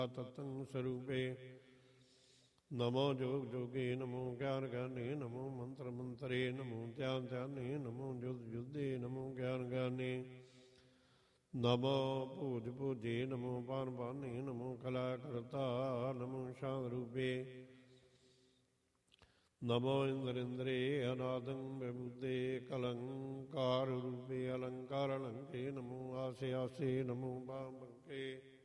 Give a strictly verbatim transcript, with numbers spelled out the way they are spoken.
ਤਤੰ ਸਰੂਪੇ ਨਮੋ ਜੋਗ ਜੋਗੇ ਨਮੋ ਗਿਆਨ ਗਿਆਨੀ ਨਮੋ ਮੰਤਰ ਮੰਤਰੇ ਨਮੋ ਧਿਆਨ ਧਿਆਨੀ ਨਮੋ ਜੁਦ ਜੁਦੇ ਨਮੋ ਗਿਆਨ ਗਿਆਨੀ ਨਮੋ ਭੂਜ ਭੂਜੇ ਨਮੋ ਪਾਨ ਪਾਨੀ ਨਮੋ ਕਲਾ ਕਰਤਾ ਨਮੋ ਸ਼ਾਂਤ ਰੂਪੇ ਨਮੋ ਇੰਦਰ ਇੰਦਰੇ ਅਨਾਦੰ ਵਿਬੁਦੇ ਕਲੰਕਾਰ ਰੂਪੇ ਅਲੰਕਾਰ ਅਲੰਕੇ ਨਮੋ ਆਸੇ ਆਸੇ ਨਮੋ ਬਾਮ ਬੰਕੇ